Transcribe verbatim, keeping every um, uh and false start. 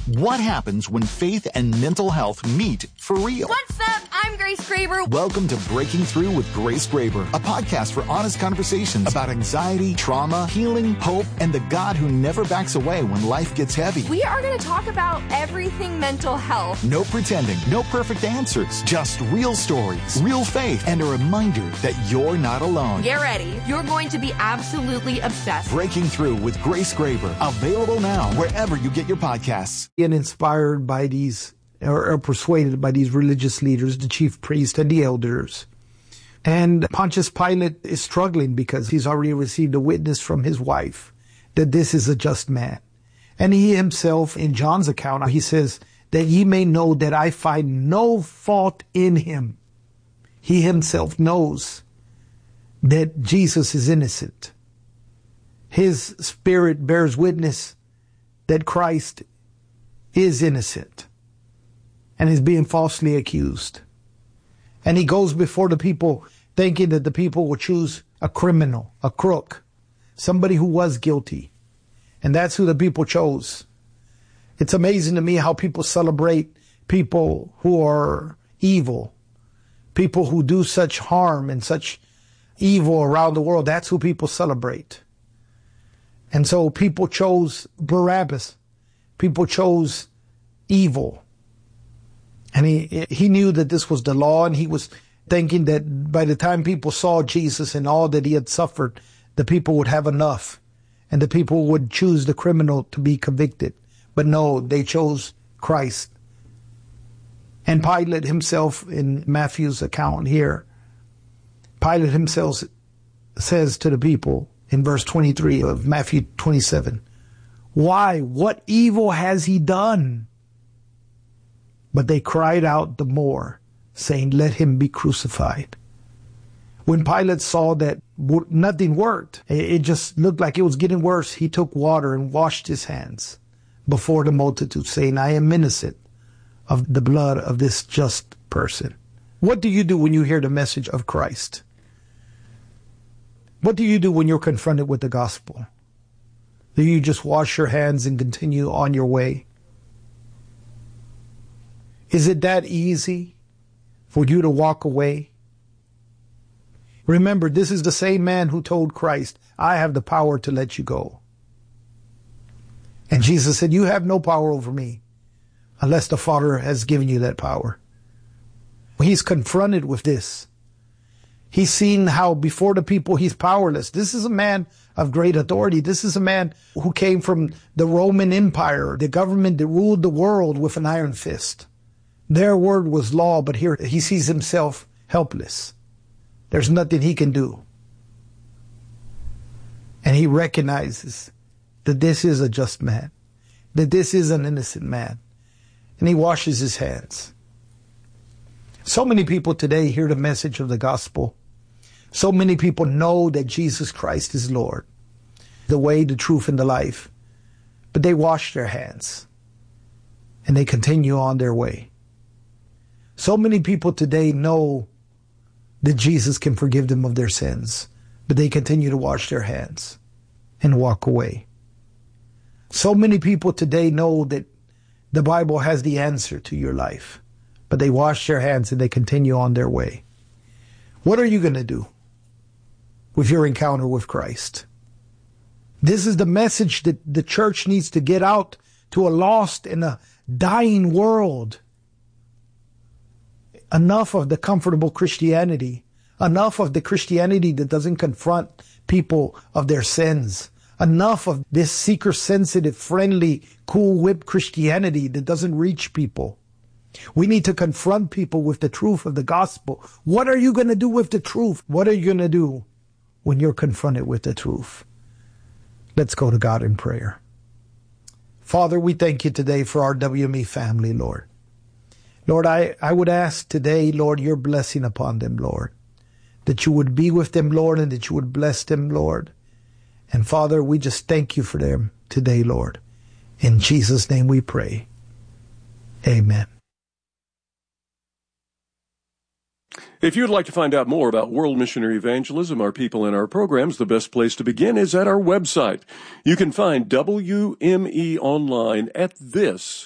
What happens when faith and mental health meet for real? What's up? I'm Grace Graber. Welcome to Breaking Through with Grace Graber, a podcast for honest conversations about anxiety, trauma, healing, hope, and the God who never backs away when life gets heavy. We are going to talk about everything mental health. No pretending, no perfect answers, just real stories, real faith, and a reminder that you're not alone. Get ready. You're going to be absolutely obsessed. Breaking Through with Grace Graber, available now wherever you get your podcasts. And inspired by these, or, or persuaded by these religious leaders, the chief priest and the elders. And Pontius Pilate is struggling because he's already received a witness from his wife that this is a just man. And he himself, in John's account, he says, that ye may know that I find no fault in him. He himself knows that Jesus is innocent. His spirit bears witness that Christ is innocent and is being falsely accused. And he goes before the people thinking that the people will choose a criminal, a crook, somebody who was guilty. And that's who the people chose. It's amazing to me how people celebrate people who are evil, people who do such harm and such evil around the world. That's who people celebrate. And so people chose Barabbas. People chose evil. And he he knew that this was the law, and he was thinking that by the time people saw Jesus and all that he had suffered, the people would have enough, and the people would choose the criminal to be convicted. But no, they chose Christ. And Pilate himself, in Matthew's account here, Pilate himself says to the people in verse twenty-three of Matthew twenty-seven, why? What evil has he done? But they cried out the more, saying, let him be crucified. When Pilate saw that nothing worked, it just looked like it was getting worse, he took water and washed his hands before the multitude, saying, I am innocent of the blood of this just person. What do you do when you hear the message of Christ? What do you do when you're confronted with the gospel? Do you just wash your hands and continue on your way? Is it that easy for you to walk away? Remember, this is the same man who told Christ, I have the power to let you go. And Jesus said, you have no power over me unless the Father has given you that power. He's confronted with this. He's seen how before the people he's powerless. This is a man of great authority. This is a man who came from the Roman Empire, the government that ruled the world with an iron fist. Their word was law, but here he sees himself helpless. There's nothing he can do. And he recognizes that this is a just man, that this is an innocent man. And he washes his hands. So many people today hear the message of the gospel. So many people know that Jesus Christ is Lord, the way, the truth, and the life. But they wash their hands and they continue on their way. So many people today know that Jesus can forgive them of their sins, but they continue to wash their hands and walk away. So many people today know that the Bible has the answer to your life, but they wash their hands and they continue on their way. What are you going to do with your encounter with Christ? This is the message that the church needs to get out to a lost and a dying world. Enough of the comfortable Christianity. Enough of the Christianity that doesn't confront people of their sins. Enough of this seeker-sensitive, friendly, cool whip Christianity that doesn't reach people. We need to confront people with the truth of the gospel. What are you going to do with the truth? What are you going to do when you're confronted with the truth? Let's go to God in prayer. Father, we thank you today for our W M E family, Lord. Lord, I, I would ask today, Lord, your blessing upon them, Lord. That you would be with them, Lord, and that you would bless them, Lord. And Father, we just thank you for them today, Lord. In Jesus' name we pray. Amen. If you'd like to find out more about World Missionary Evangelism, our people, and our programs, the best place to begin is at our website. You can find W M E online at this